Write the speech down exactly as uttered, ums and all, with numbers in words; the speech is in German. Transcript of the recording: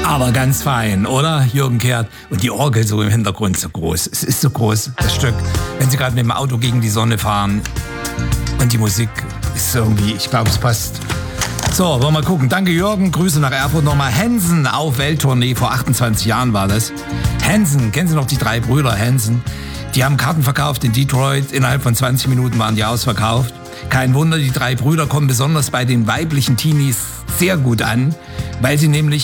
Aber ganz fein, oder? Jürgen Kehrt. Und die Orgel so im Hintergrund so groß. Es ist so groß, das Stück. Wenn Sie gerade mit dem Auto gegen die Sonne fahren. Und die Musik ist irgendwie, ich glaube, es passt. So, wollen wir mal gucken. Danke Jürgen, Grüße nach Erfurt nochmal. Hansen auf Welttournee, vor achtundzwanzig Jahren war das. Hansen, kennen Sie noch die drei Brüder Hansen? Die haben Karten verkauft in Detroit, innerhalb von zwanzig Minuten waren die ausverkauft. Kein Wunder, die drei Brüder kommen besonders bei den weiblichen Teenies sehr gut an, weil sie nämlich